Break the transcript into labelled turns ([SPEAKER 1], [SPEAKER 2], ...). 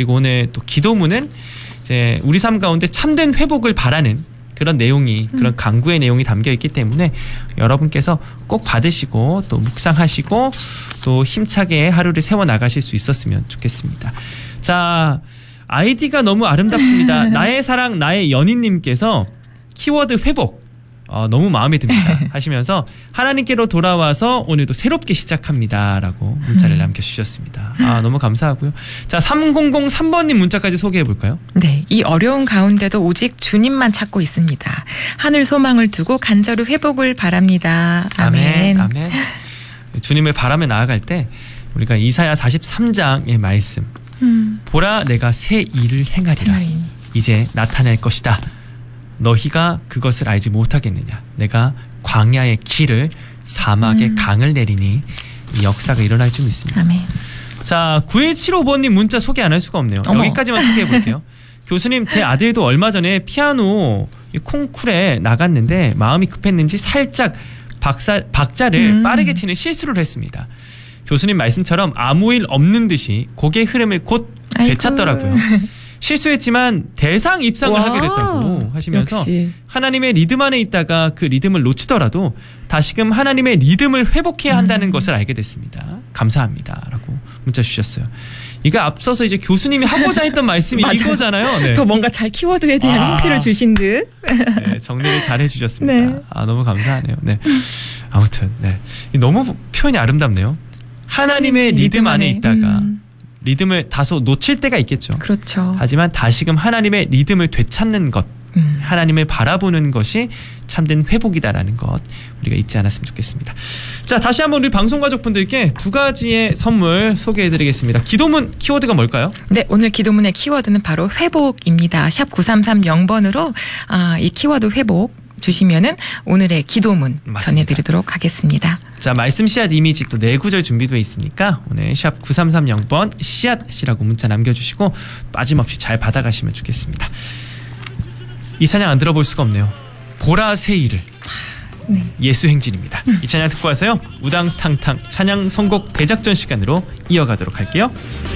[SPEAKER 1] 그리고 오늘 또 기도문은 이제 우리 삶 가운데 참된 회복을 바라는 그런 내용이 그런 간구의 내용이 담겨 있기 때문에 여러분께서 꼭 받으시고 또 묵상하시고 또 힘차게 하루를 세워 나가실 수 있었으면 좋겠습니다. 자, 아이디가 너무 아름답습니다. 나의 사랑 나의 연인님께서 키워드 회복 너무 마음에 듭니다 하시면서 하나님께로 돌아와서 오늘도 새롭게 시작합니다 라고 문자를 남겨주셨습니다. 너무 감사하고요. 자, 3003번님 문자까지 소개해볼까요?
[SPEAKER 2] 네, 이 어려운 가운데도 오직 주님만 찾고 있습니다. 하늘 소망을 두고 간절히 회복을 바랍니다. 아멘.
[SPEAKER 1] 아멘. 주님을 바라며 나아갈 때 우리가 이사야 43장의 말씀 보라 내가 새 일을 행하리라 이제 나타낼 것이다. 너희가 그것을 알지 못하겠느냐. 내가 광야의 길을 사막의 강을 내리니 이 역사가 일어날 줄 믿습니다.
[SPEAKER 2] 아멘.
[SPEAKER 1] 자, 9175번님 문자 소개 안 할 수가 없네요.
[SPEAKER 2] 어머.
[SPEAKER 1] 여기까지만 소개해 볼게요. 교수님, 제 아들도 얼마 전에 피아노 콩쿨에 나갔는데 마음이 급했는지 살짝 박자를 빠르게 치는 실수를 했습니다. 교수님 말씀처럼 아무 일 없는 듯이 곡의 흐름을 곧 되찾더라고요. 실수했지만 대상 입상을 하게 됐다고 하시면서
[SPEAKER 2] 역시.
[SPEAKER 1] 하나님의 리듬 안에 있다가 그 리듬을 놓치더라도 다시금 하나님의 리듬을 회복해야 한다는 것을 알게 됐습니다. 감사합니다. 라고 문자 주셨어요. 이거 앞서서 이제 교수님이 하고자 했던 말씀이 이거잖아요. 네.
[SPEAKER 2] 더 뭔가 잘 키워드에 대한 힌트를 주신 듯.
[SPEAKER 1] 네, 정리를 잘 해주셨습니다.
[SPEAKER 2] 네.
[SPEAKER 1] 너무 감사하네요. 네. 아무튼 네. 너무 표현이 아름답네요. 하나님의 리듬 안에 있다가 리듬을 다소 놓칠 때가 있겠죠.
[SPEAKER 2] 그렇죠.
[SPEAKER 1] 하지만 다시금 하나님의 리듬을 되찾는 것, 하나님을 바라보는 것이 참된 회복이다라는 것 우리가 잊지 않았으면 좋겠습니다. 자, 다시 한번 우리 방송가족분들께 두 가지의 선물 소개해드리겠습니다. 기도문 키워드가 뭘까요?
[SPEAKER 2] 네, 오늘 기도문의 키워드는 바로 회복입니다. 샵 9330번으로 이 키워드 회복 주시면은 오늘의 기도문
[SPEAKER 1] 맞습니다.
[SPEAKER 2] 전해드리도록 하겠습니다.
[SPEAKER 1] 자, 말씀 씨앗 이미지 또 4구절 준비되어 있으니까 오늘 샵 9330번 씨앗이라고 문자 남겨주시고 빠짐없이 잘 받아가시면 좋겠습니다. 이 찬양 안 들어볼 수가 없네요. 보라 새 일을.
[SPEAKER 2] 네.
[SPEAKER 1] 예수 행진입니다. 이 찬양 듣고 와서요. 우당탕탕 찬양 선곡 대작전 시간으로 이어가도록 할게요.